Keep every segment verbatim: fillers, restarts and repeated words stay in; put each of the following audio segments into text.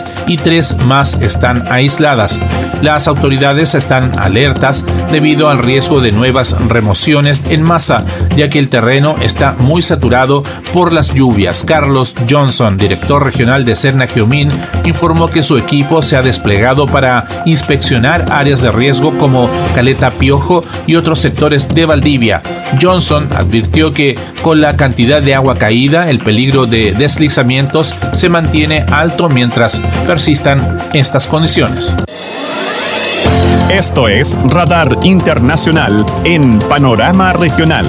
graves y tres más están aisladas. Las autoridades están alertas debido al riesgo de nuevas remociones en masa, ya que el terreno está muy saturado por las lluvias. Carlos Johnson, director regional de Cernagiomín, informó que su equipo se ha desplegado para inspeccionar áreas de riesgo como Caleta Piojo y otros sectores de Valdivia. Johnson advirtió que con la cantidad de agua caída, el peligro de deslizamientos se mantiene alto mientras persistan estas condiciones. Esto es Radar Internacional en Panorama Regional.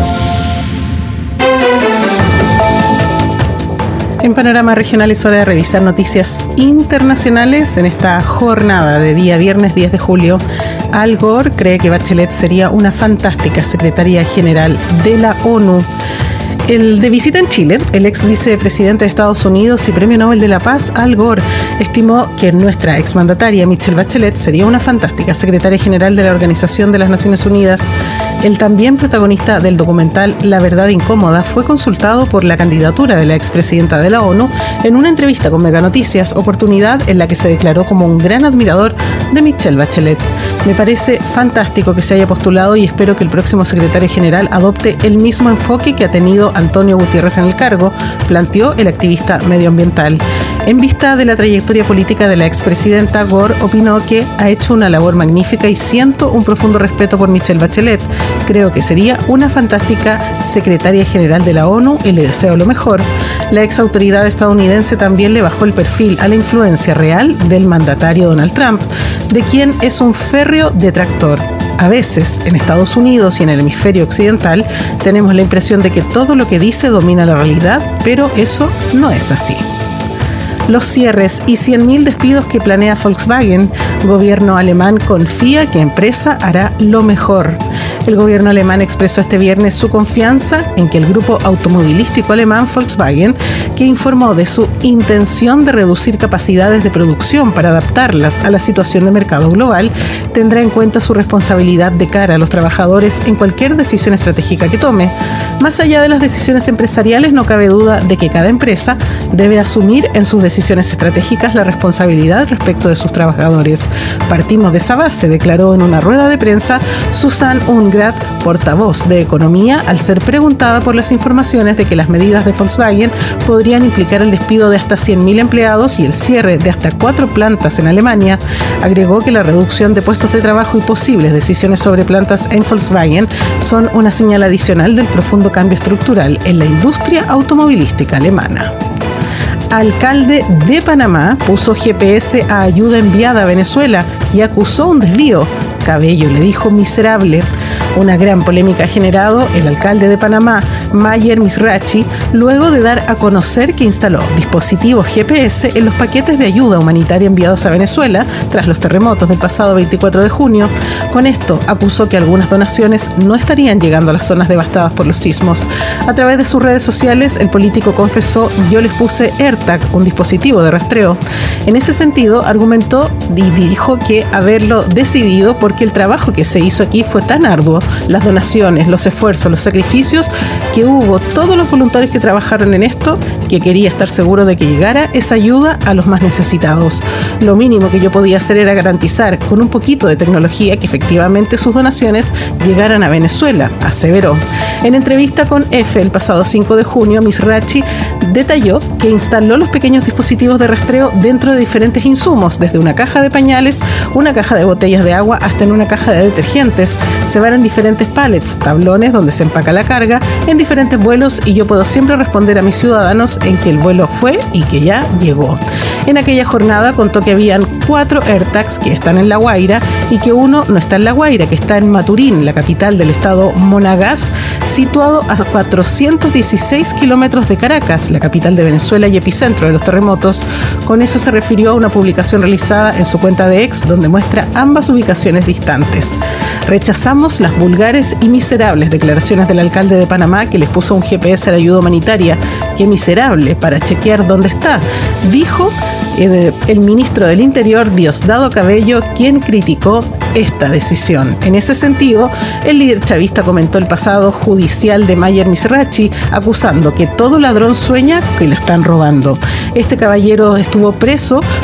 En Panorama Regional es hora de revisar noticias internacionales en esta jornada de día viernes diez de julio. Al Gore cree que Bachelet sería una fantástica secretaria general de la ONU. El de visita en Chile, el ex vicepresidente de Estados Unidos y Premio Nobel de la Paz, Al Gore, estimó que nuestra exmandataria Michelle Bachelet sería una fantástica secretaria general de la Organización de las Naciones Unidas. El también protagonista del documental La Verdad Incómoda fue consultado por la candidatura de la expresidenta de la ONU en una entrevista con Mega Noticias, oportunidad en la que se declaró como un gran admirador de Michelle Bachelet. Me parece fantástico que se haya postulado y espero que el próximo secretario general adopte el mismo enfoque que ha tenido Antonio Gutiérrez en el cargo, planteó el activista medioambiental. En vista de la trayectoria política de la expresidenta, Gore opinó que ha hecho una labor magnífica y siento un profundo respeto por Michelle Bachelet. Creo que sería una fantástica secretaria general de la ONU y le deseo lo mejor. La ex autoridad estadounidense también le bajó el perfil a la influencia real del mandatario Donald Trump, de quien es un férreo detractor. A veces, en Estados Unidos y en el hemisferio occidental, tenemos la impresión de que todo lo que dice domina la realidad, pero eso no es así. Los cierres y cien mil despidos que planea Volkswagen, gobierno alemán confía que empresa hará lo mejor. El gobierno alemán expresó este viernes su confianza en que el grupo automovilístico alemán Volkswagen, que informó de su intención de reducir capacidades de producción para adaptarlas a la situación de mercado global, tendrá en cuenta su responsabilidad de cara a los trabajadores en cualquier decisión estratégica que tome. Más allá de las decisiones empresariales, no cabe duda de que cada empresa debe asumir en sus decisiones estratégicas la responsabilidad respecto de sus trabajadores. Partimos de esa base, declaró en una rueda de prensa Susan Ungrad, portavoz de Economía, al ser preguntada por las informaciones de que las medidas de Volkswagen podrían implicar el despido de hasta cien mil empleados y el cierre de hasta cuatro plantas en Alemania. Agregó que la reducción de puestos de trabajo y posibles decisiones sobre plantas en Volkswagen son una señal adicional del profundo cambio estructural en la industria automovilística alemana. Alcalde de Panamá puso G P S a ayuda enviada a Venezuela y acusó un desvío. Cabello le dijo miserable. Una gran polémica ha generado el alcalde de Panamá, Mayer Misrachi, luego de dar a conocer que instaló dispositivos G P S en los paquetes de ayuda humanitaria enviados a Venezuela tras los terremotos del pasado veinticuatro de junio. Con esto acusó que algunas donaciones no estarían llegando a las zonas devastadas por los sismos. A través de sus redes sociales, el político confesó: yo les puse AirTag, un dispositivo de rastreo. En ese sentido, argumentó y dijo que haberlo decidido porque el trabajo que se hizo aquí fue tan arduo, las donaciones, los esfuerzos, los sacrificios, que hubo todos los voluntarios que trabajaron en esto, que quería estar seguro de que llegara esa ayuda a los más necesitados. Lo mínimo que yo podía hacer era garantizar con un poquito de tecnología que efectivamente sus donaciones llegaran a Venezuela, aseveró. En entrevista con EFE el pasado cinco de junio, Misrachi detalló que instaló los pequeños dispositivos de rastreo dentro de diferentes insumos, desde una caja de pañales, una caja de botellas de agua, hasta en una caja de detergentes. Se van en diferentes pallets, tablones donde se empaca la carga, en diferentes vuelos, y yo puedo siempre responder a mis ciudadanos en que el vuelo fue y que ya llegó. En aquella jornada contó que habían cuatro AirTags que están en La Guaira y que uno no está en La Guaira, que está en Maturín, la capital del estado Monagas, situado a cuatrocientos dieciséis kilómetros de Caracas, la capital de Venezuela y epicentro de los terremotos. Con eso se refirió a una publicación realizada en su cuenta de X, donde muestra ambas ubicaciones distantes. Rechazamos las vulgares y miserables declaraciones del alcalde de Panamá, que les puso un G P S a la ayuda humanitaria. ¡Qué miserable! Para chequear dónde está, dijo eh, el ministro del Interior, Diosdado Cabello, quien criticó esta decisión. En ese sentido, el líder chavista comentó el pasado judicial de Mayer Misrachi, acusando que todo ladrón sueña que lo están robando. Este caballero estuvo preso